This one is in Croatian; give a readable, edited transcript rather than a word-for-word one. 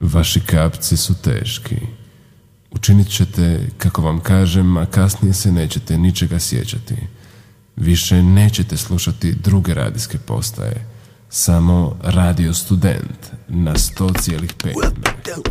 Vaši kapci su teški. Učinit ćete kako vam kažem, a kasnije se nećete ničega sjećati. Više nećete slušati druge radijske postaje. Samo Radio Student na 100,5 MHz.